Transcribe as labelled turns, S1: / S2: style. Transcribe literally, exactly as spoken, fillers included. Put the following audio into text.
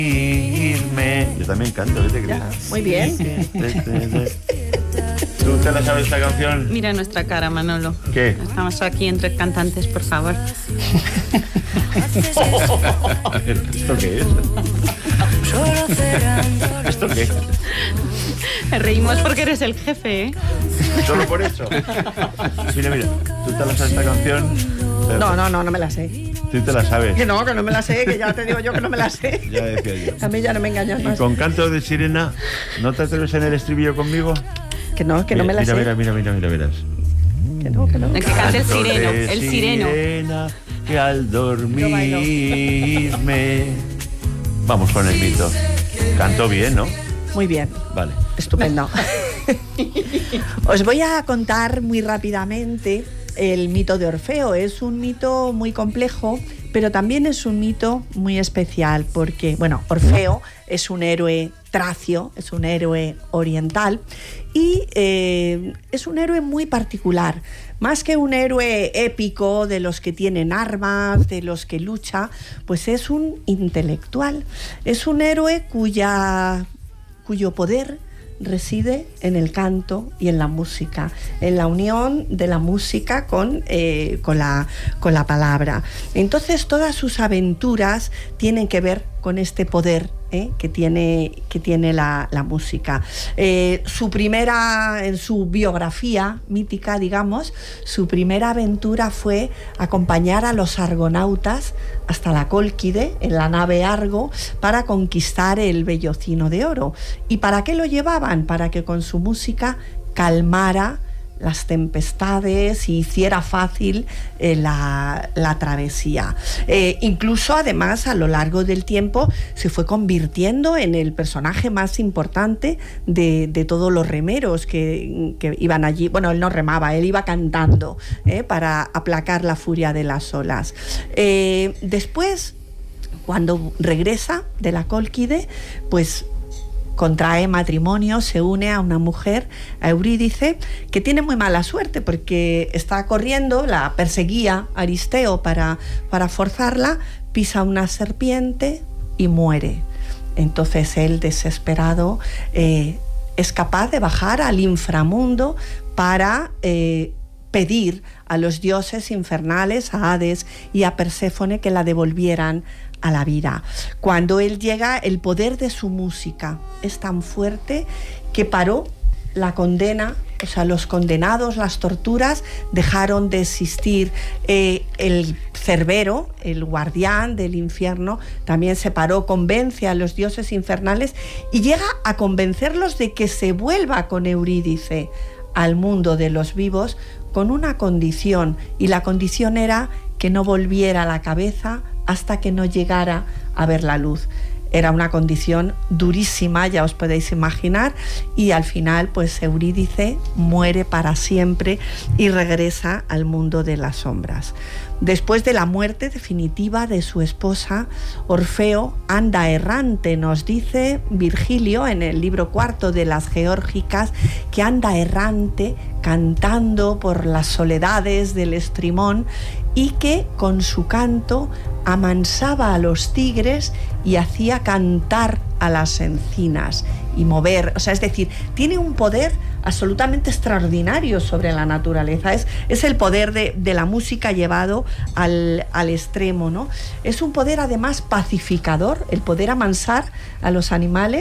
S1: Yo también canto, ¿qué te crees?
S2: Muy bien.
S1: ¿Tú te la sabes esta canción?
S3: Mira nuestra cara, Manolo.
S1: ¿Qué?
S3: Estamos aquí entre cantantes, por favor.
S1: ¿Esto qué es? ¿Esto qué es?
S3: Reímos porque eres el jefe, ¿eh?
S1: Solo por eso. Mira, mira, ¿tú te la sabes esta canción?
S2: No, no, no, no me la sé.
S1: ¿Tú te la sabes?
S2: Que no, que no me la sé, que ya te digo yo que no me la sé.
S1: Ya decía yo.
S2: A mí ya no me engañas
S1: Y
S2: más.
S1: con canto de sirena, ¿no te atreves en el estribillo conmigo?
S2: Que no, que no me la
S1: mira,
S2: sé.
S1: Mira, mira, mira, mira, verás.
S2: Que no, que no.
S3: El que cante el
S1: Canto
S3: sireno,
S1: de
S3: el sireno.
S1: sirena, que al dormirme... Vamos con el mito. Canto bien, ¿no?
S2: Muy bien.
S1: Vale.
S2: Estupendo. Os voy a contar muy rápidamente el mito de Orfeo. Es un mito muy complejo, pero también es un mito muy especial porque, bueno, Orfeo es un héroe tracio, es un héroe oriental y eh, es un héroe muy particular. Más que un héroe épico de los que tienen armas, de los que lucha, pues es un intelectual. Es un héroe cuya, cuyo poder reside en el canto y en la música, en la unión de la música con, eh, con, la, con la palabra. Entonces todas sus aventuras tienen que ver con este poder ¿eh? que tiene, que tiene la, la música. Eh, su primera, en su biografía mítica, digamos, su primera aventura fue acompañar a los argonautas hasta la Cólquide, en la nave Argo, para conquistar el Vellocino de Oro. ¿Y para qué lo llevaban? Para que con su música calmara las tempestades y hiciera fácil eh, la, la travesía. Eh, incluso, además, a lo largo del tiempo se fue convirtiendo en el personaje más importante de, de todos los remeros que, que iban allí. Bueno, él no remaba, él iba cantando eh, para aplacar la furia de las olas. Eh, después, cuando regresa de la Cólquide, pues contrae matrimonio, se une a una mujer, a Eurídice, que tiene muy mala suerte porque está corriendo, la perseguía Aristeo para, para forzarla, pisa una serpiente y muere. Entonces él, desesperado, eh, es capaz de bajar al inframundo para eh, pedir a los dioses infernales, a Hades y a Perséfone, que la devolvieran a la vida. Cuando él llega, el poder de su música es tan fuerte que paró la condena, o sea, los condenados, las torturas, dejaron de existir. Eh, el Cerbero, el guardián del infierno, también se paró, convence a los dioses infernales y llega a convencerlos de que se vuelva con Eurídice al mundo de los vivos con una condición, y la condición era que no volviera la cabeza hasta que no llegara a ver la luz. Era una condición durísima, ya os podéis imaginar, y al final pues Eurídice muere para siempre y regresa al mundo de las sombras. Después de la muerte definitiva de su esposa, Orfeo anda errante, nos dice Virgilio en el libro cuarto de las Geórgicas, que anda errante cantando por las soledades del Estrimón y que con su canto amansaba a los tigres y hacía cantar a las encinas y mover, o sea, es decir, tiene un poder absolutamente extraordinario sobre la naturaleza. Es, es el poder de, de la música llevado al, al extremo, ¿no? Es un poder además pacificador, el poder amansar a los animales